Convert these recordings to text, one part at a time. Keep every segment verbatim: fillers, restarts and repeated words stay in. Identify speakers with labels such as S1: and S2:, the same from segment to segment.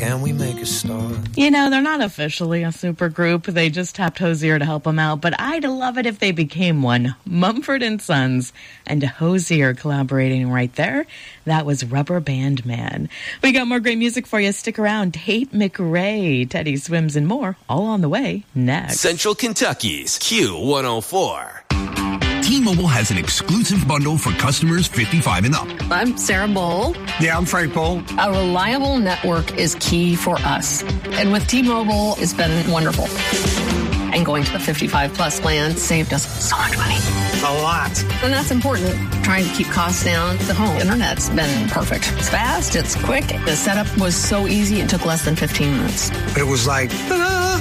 S1: can we make a start?
S2: You know, they're not officially a super group. They just tapped Hosier to help them out. But I'd love it if they became one. Mumford and Sons and Hosier collaborating right there. That was Rubber Band Man. We got more great music for you. Stick around. Tate McRae, Teddy Swims, and more. All on the way next.
S3: Central Kentucky's Q one oh four.
S4: T-Mobile has an exclusive bundle for customers fifty-five and up.
S5: I'm Sarah Bowl.
S6: Yeah, I'm Frank Bowl.
S5: A reliable network is key for us. And with T-Mobile, it's been wonderful. And going to the fifty-five plus plan saved us so much money.
S6: A lot.
S5: And that's important. Trying to keep costs down. The home internet's been perfect. It's fast. It's quick. The setup was so easy. It took less than fifteen minutes.
S6: It was like, ta-da!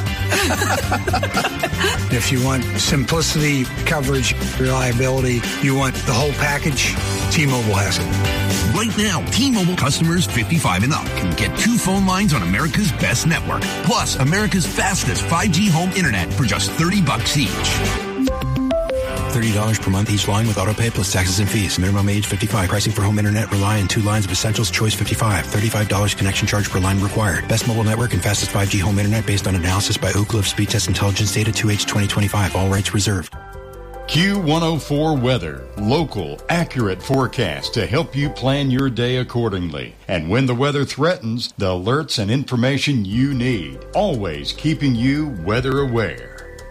S6: If you want simplicity, coverage, reliability, you want the whole package, T-Mobile has it.
S4: Right now, T-Mobile customers fifty-five and up can get two phone lines on America's best network, plus America's fastest five G home internet for just thirty bucks each.
S7: thirty dollars per month each line with autopay plus taxes and fees. Minimum age fifty-five. Pricing for home internet rely on two lines of Essentials Choice fifty-five. thirty-five dollars connection charge per line required. Best mobile network and fastest five G home internet based on analysis by Oak Cliff Speed Test Intelligence Data two H twenty twenty-five. All rights reserved.
S8: Q one oh four Weather. Local, accurate forecast to help you plan your day accordingly. And when the weather threatens, the alerts and information you need. Always keeping you weather aware.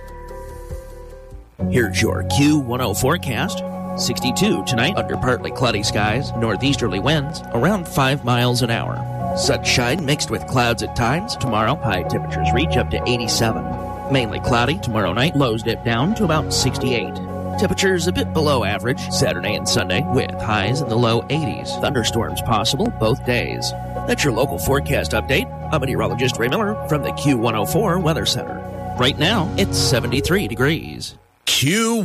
S9: Here's your Q one oh forecast. sixty-two tonight under partly cloudy skies, northeasterly winds around five miles an hour. Sunshine mixed with clouds at times. Tomorrow, high temperatures reach up to eighty-seven. Mainly cloudy tomorrow night, lows dip down to about sixty-eight. Temperatures a bit below average Saturday and Sunday with highs in the low eighties. Thunderstorms possible both days. That's your local forecast update. I'm meteorologist Ray Miller from the Q one oh four Weather Center. Right now, it's seventy-three degrees.
S3: Q